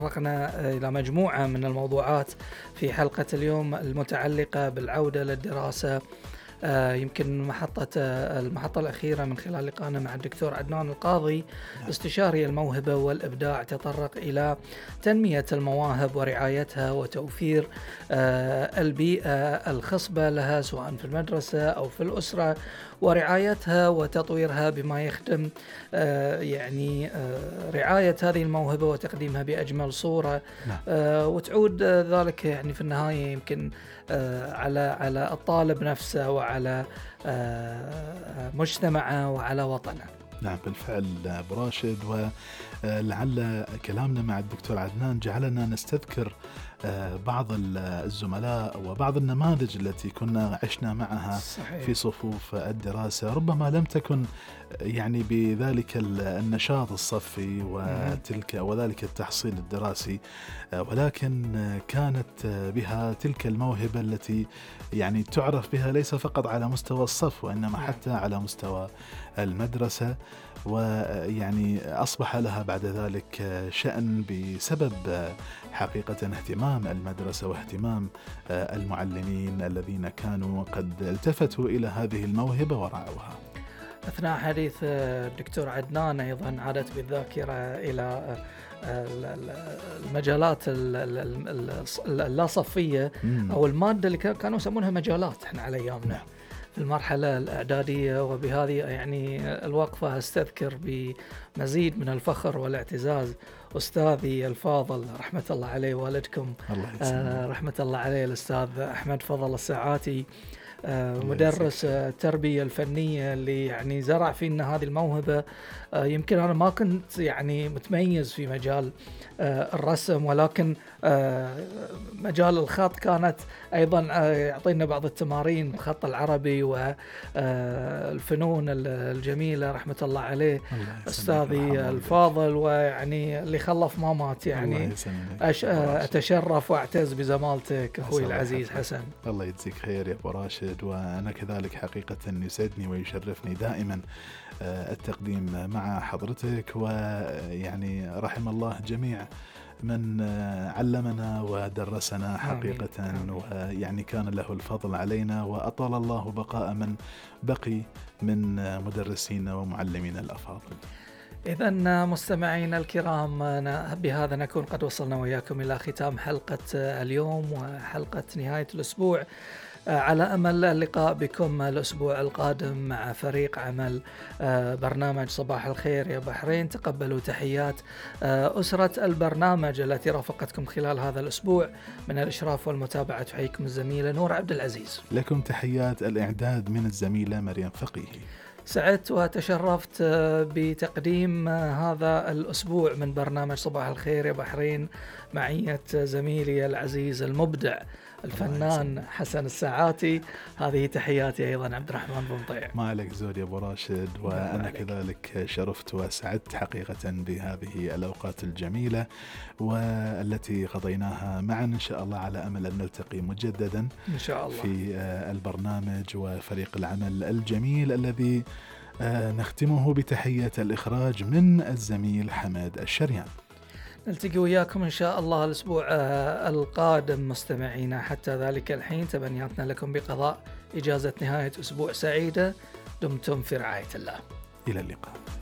تطرقنا إلى مجموعة من الموضوعات في حلقة اليوم المتعلقة بالعودة للدراسة. يمكن المحطة الأخيرة من خلال لقائنا مع الدكتور عدنان القاضي استشاري الموهبة والإبداع تطرق إلى تنمية المواهب ورعايتها وتوفير البيئة الخصبة لها سواء في المدرسة أو في الأسرة، ورعايتها وتطويرها بما يخدم رعاية هذه الموهبة وتقديمها بأجمل صورة. وتعود ذلك يعني في النهاية يمكن على الطالب نفسه وعلى مجتمعه وعلى وطنه. نعم بالفعل أبو راشد، ولعل كلامنا مع الدكتور عدنان جعلنا نستذكر بعض الزملاء وبعض النماذج التي كنا عشنا معها صحيح. في صفوف الدراسة، ربما لم تكن يعني بذلك النشاط الصفي وذلك التحصيل الدراسي، ولكن كانت بها تلك الموهبة التي يعني تعرف بها ليس فقط على مستوى الصف وإنما حتى على مستوى المدرسة، ويعني أصبح لها بعد ذلك شأن بسبب حقيقة اهتمام المدرسة واهتمام المعلمين الذين كانوا قد التفتوا إلى هذه الموهبة ورعوها. أثناء حديث الدكتور عدنان أيضا عادت بالذاكرة إلى المجالات اللا صفية أو المادة اللي كانوا يسمونها مجالات احنا على أيامنا في المرحلة الإعدادية. وبهذه يعني الوقفة أستذكر بمزيد من الفخر والاعتزاز أستاذي الفاضل رحمة الله عليه والدكم رحمة الله عليه الأستاذ أحمد فضل الساعاتي، مدرس التربية الفنية اللي يعني زرع فينا هذه الموهبة. يمكن أنا ما كنت يعني متميز في مجال الرسم، ولكن مجال الخط كانت أيضا يعطينا بعض التمارين بالخط العربي والفنون الجميلة رحمة الله عليه أستاذي الفاضل، ويعني اللي خلف ما مات يعني. أتشرف وأعتز بزمالتك أخوي العزيز حسن. الله يجزيك خير يا أبو راشد، وأنا كذلك حقيقة يسعدني ويشرفني دائما التقديم مع حضرتك، ويعني رحم الله جميع من علمنا ودرسنا حقيقة، ويعني كان له الفضل علينا، وأطال الله بقاء من بقي من مدرسين ومعلمين الأفاضل. إذن مستمعين الكرام، بهذا نكون قد وصلنا وياكم إلى ختام حلقة اليوم وحلقة نهاية الأسبوع، على أمل اللقاء بكم الأسبوع القادم مع فريق عمل برنامج صباح الخير يا بحرين. تقبلوا تحيات أسرة البرنامج التي رافقتكم خلال هذا الأسبوع. من الإشراف والمتابعة تحييكم الزميلة نور عبد العزيز. لكم تحيات الإعداد من الزميلة مريم فقيهي. سعدت وتشرفت بتقديم هذا الأسبوع من برنامج صباح الخير يا بحرين معية زميلي العزيز المبدع الفنان حسن الساعاتي. هذه تحياتي أيضا عبد الرحمن بن طيع. ما عليك زود يا أبو راشد، وأنا كذلك شرفت وسعدت حقيقة بهذه الأوقات الجميلة والتي قضيناها معا. إن شاء الله على أمل أن نلتقي مجددا إن شاء الله في البرنامج وفريق العمل الجميل الذي نختمه بتحية الإخراج من الزميل حمد الشريان. نلتقي وياكم إن شاء الله الأسبوع القادم مستمعينا. حتى ذلك الحين تمنياتنا لكم بقضاء إجازة نهاية أسبوع سعيدة. دمتم في رعاية الله. إلى اللقاء.